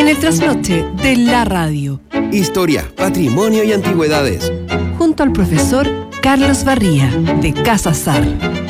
En el trasnoche de la radio. Historia, patrimonio y antigüedades. Junto al profesor Carlos Barría, de Casa Sar.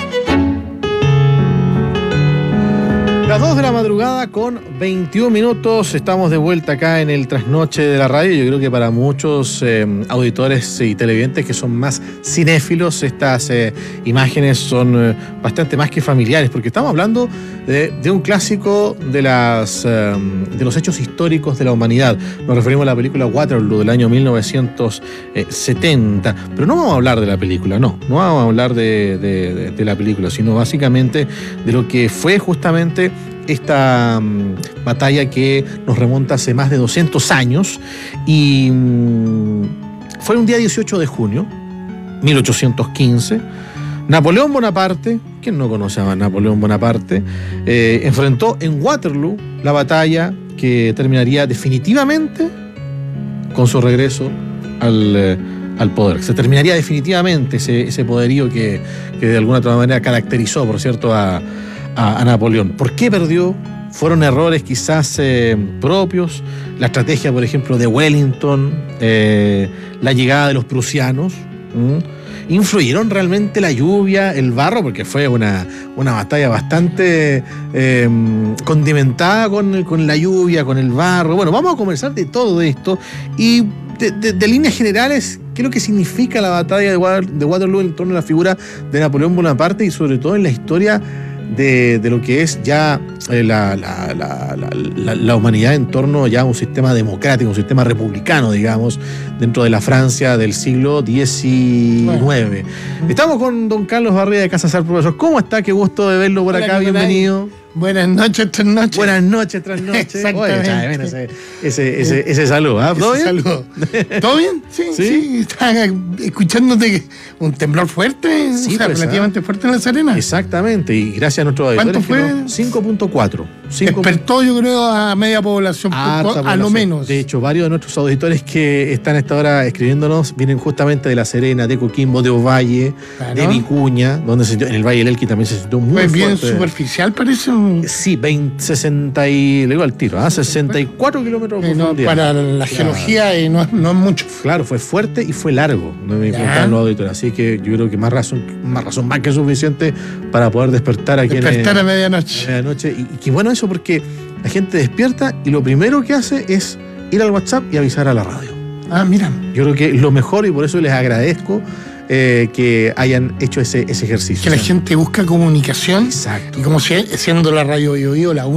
Las 2 de la madrugada con 21 minutos, estamos de vuelta acá en el trasnoche de la radio. Yo creo que para muchos auditores y televidentes que son más cinéfilos, estas imágenes son bastante más que familiares, porque estamos hablando de un clásico de los hechos históricos de la humanidad. Nos referimos a la película Waterloo del año 1970, pero no vamos a hablar de la película, no vamos a hablar de la película, sino básicamente de lo que fue justamente esta batalla que nos remonta hace más de 200 años y fue un día 18 de junio 1815. Napoleón Bonaparte, ¿quién no conoce a Napoleón Bonaparte? Enfrentó en Waterloo la batalla que terminaría definitivamente con su regreso al poder. Se terminaría definitivamente ese poderío que de alguna otra manera caracterizó, por cierto, a Napoleón. ¿Por qué perdió? Fueron errores quizás propios, la estrategia, por ejemplo, de Wellington, la llegada de los prusianos. ¿Influyeron realmente la lluvia, el barro? Porque fue una batalla bastante condimentada con la lluvia, con el barro. Bueno, vamos a conversar de todo esto y de líneas generales, qué es lo que significa la batalla de Waterloo en torno a la figura de Napoleón Bonaparte y sobre todo en la historia de lo que es ya la humanidad en torno ya a un sistema democrático, un sistema republicano, digamos, dentro de la Francia del siglo XIX. Bueno. Estamos con don Carlos Barría de Casa Sar, profesor. ¿Cómo está? Qué gusto de verlo por acá. Bienvenido. Buenas noches, tras noches. Buenas noches, tras noches. Exactamente. Oye, ese saludo, ¿ah? ¿Todo bien? Saludo. ¿Todo bien? Sí. Estaba escuchándote un temblor fuerte, sí, relativamente fuerte en La Serena. Exactamente, y gracias a nuestros auditores. ¿Cuánto fue? 5.4. Despertó, yo creo, a media población, a lo menos. De hecho, varios de nuestros auditores que están a esta hora escribiéndonos vienen justamente de La Serena, de Coquimbo, de Ovalle, de Vicuña, donde en el Valle del Elqui también se sintió muy fuerte. Bien superficial, parece. Sí, 60 y le digo al tiro, 64 kilómetros de profundidad. Para la geología no es mucho. Claro, fue fuerte y fue largo, no me preguntaban los auditores. Así que yo creo que más razón más que suficiente para poder despertar aquí a medianoche. Y qué bueno eso, porque la gente despierta y lo primero que hace es ir al WhatsApp y avisar a la radio. Mira. Yo creo que es lo mejor y por eso les agradezco que hayan hecho ese ejercicio. Que la gente busca comunicación. Exacto. Y como siendo la radio Bio Bio la